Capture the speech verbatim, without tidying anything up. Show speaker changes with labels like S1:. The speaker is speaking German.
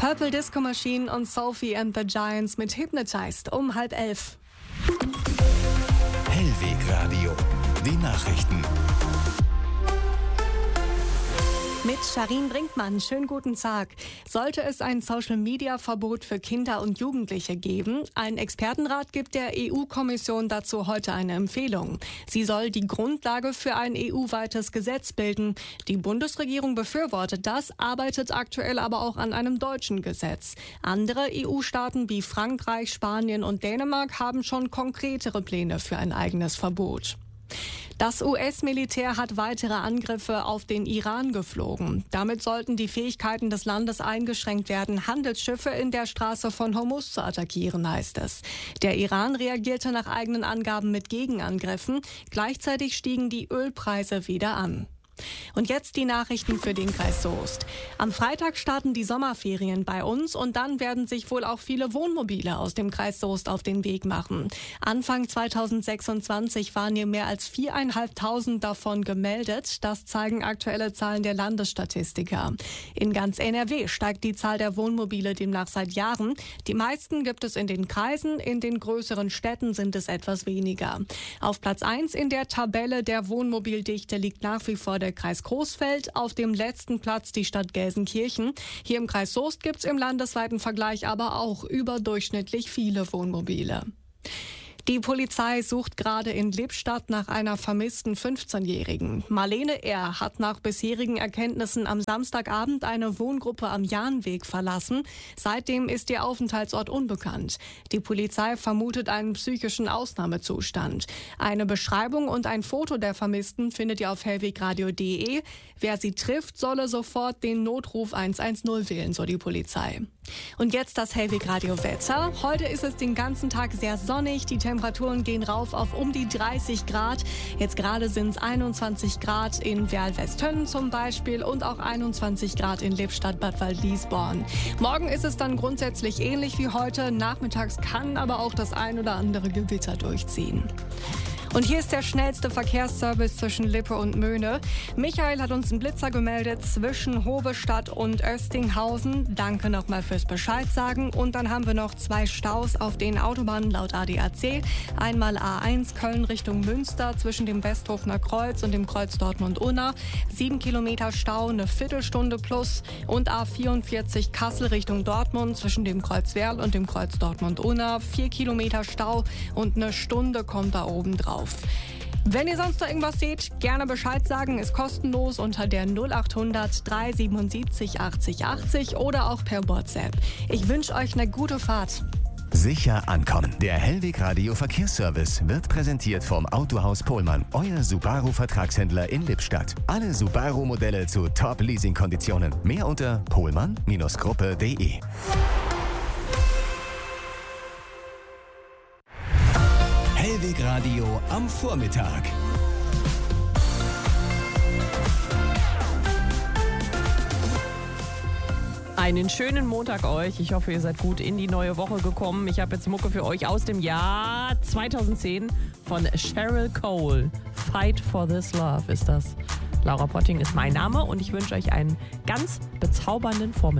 S1: Purple Disco Machine und Sophie and the Giants mit Hypnotized um halb elf.
S2: Hellweg Radio, die Nachrichten.
S1: Mit Sharin Brinkmann, schönen guten Tag. Sollte es ein Social-Media-Verbot für Kinder und Jugendliche geben? Ein Expertenrat gibt der E U-Kommission dazu heute eine Empfehlung. Sie soll die Grundlage für ein E U-weites Gesetz bilden. Die Bundesregierung befürwortet das, arbeitet aktuell aber auch an einem deutschen Gesetz. Andere E U-Staaten wie Frankreich, Spanien und Dänemark haben schon konkretere Pläne für ein eigenes Verbot. Das U S-Militär hat weitere Angriffe auf den Iran geflogen. Damit sollten die Fähigkeiten des Landes eingeschränkt werden, Handelsschiffe in der Straße von Hormuz zu attackieren, heißt es. Der Iran reagierte nach eigenen Angaben mit Gegenangriffen. Gleichzeitig stiegen die Ölpreise wieder an. Und jetzt die Nachrichten für den Kreis Soest. Am Freitag starten die Sommerferien bei uns und dann werden sich wohl auch viele Wohnmobile aus dem Kreis Soest auf den Weg machen. Anfang zweitausendsechsundzwanzig waren hier mehr als viertausendfünfhundert davon gemeldet. Das zeigen aktuelle Zahlen der Landesstatistiker. In ganz N R W steigt die Zahl der Wohnmobile demnach seit Jahren. Die meisten gibt es in den Kreisen, in den größeren Städten sind es etwas weniger. Auf Platz eins in der Tabelle der Wohnmobildichte liegt nach wie vor der Der Kreis Coesfeld, auf dem letzten Platz die Stadt Gelsenkirchen. Hier im Kreis Soest gibt es im landesweiten Vergleich aber auch überdurchschnittlich viele Wohnmobile. Die Polizei sucht gerade in Lippstadt nach einer vermissten fünfzehnjährigen. Marlene R. hat nach bisherigen Erkenntnissen am Samstagabend eine Wohngruppe am Jahnweg verlassen. Seitdem ist ihr Aufenthaltsort unbekannt. Die Polizei vermutet einen psychischen Ausnahmezustand. Eine Beschreibung und ein Foto der Vermissten findet ihr auf hellwegradio punkt de. Wer sie trifft, solle sofort den Notruf eins eins null wählen, so die Polizei. Und jetzt das Hellweg-Radio-Wetter. Heute ist es den ganzen Tag sehr sonnig. Die Temperaturen gehen rauf auf um die dreißig Grad. Jetzt gerade sind es einundzwanzig Grad in Werl-Westhönnen zum Beispiel und auch einundzwanzig Grad in Lippstadt, Bad Waldliesborn. Morgen ist es dann grundsätzlich ähnlich wie heute. Nachmittags kann aber auch das ein oder andere Gewitter durchziehen. Und hier ist der schnellste Verkehrsservice zwischen Lippe und Möhne. Michael hat uns einen Blitzer gemeldet zwischen Hovestadt und Östinghausen. Danke nochmal fürs Bescheid sagen. Und dann haben wir noch zwei Staus auf den Autobahnen laut A D A C. Einmal A eins Köln Richtung Münster zwischen dem Westhofener Kreuz und dem Kreuz Dortmund-Unna. Sieben Kilometer Stau, eine Viertelstunde plus. Und A vierundvierzig Kassel Richtung Dortmund zwischen dem Kreuz Werl und dem Kreuz Dortmund-Unna. Vier Kilometer Stau und eine Stunde kommt da oben drauf. Wenn ihr sonst noch irgendwas seht, gerne Bescheid sagen, ist kostenlos unter der null acht hundert drei siebenundsiebzig achtzig achtzig oder auch per WhatsApp. Ich wünsche euch eine gute Fahrt.
S2: Sicher ankommen. Der Hellweg Radio Verkehrsservice wird präsentiert vom Autohaus Pohlmann, euer Subaru-Vertragshändler in Lippstadt. Alle Subaru-Modelle zu Top-Leasing-Konditionen. Mehr unter pohlmann Gruppe punkt de. Hellweg Radio am Vormittag.
S3: Einen schönen Montag euch. Ich hoffe, ihr seid gut in die neue Woche gekommen. Ich habe jetzt Mucke für euch aus dem Jahr zweitausendzehn von Cheryl Cole. Fight for this love ist das. Laura Potting ist mein Name und ich wünsche euch einen ganz bezaubernden Vormittag.